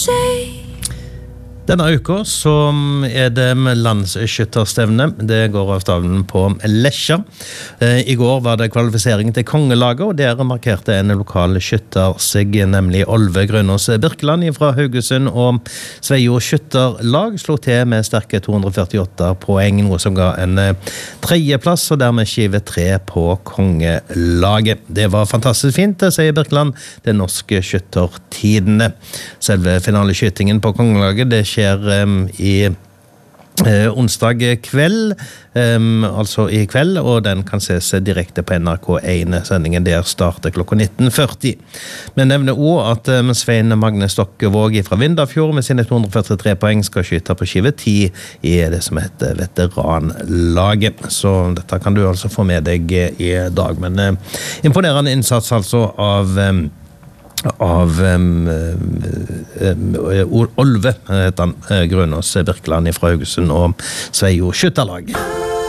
Denne uka så det landsskytterstevne. Det går av stavlen på Lesja. I går var det kvalifisering til kongelaget, og der markerte en lokal skytter seg, nemlig Olve Grønås Birkeland fra Haugesund, og Sveio skytterlag slo til med sterke 248 poeng, noe som ga en tredjeplass, og dermed skive 3 på kongelaget. Det var fantastisk fint, sier Birkeland, det norske skyttertidene. Selve finaleskytingen på kongelaget, det skjer i onsdag kveld, altså i kveld, og den kan ses direkte på NRK1. Sendingen der starter klokka 19:40. Men nevner også at Svein Magne Stokkevåg fra Vindafjord med sine 243 poeng skal skyte på skive 10 i det som heter veteranlaget. Så dette kan du altså få med deg i dag. Men imponerende innsats altså av Olve heter han, Grønås Birkeland fra Haugesund og Sveio skytterlag.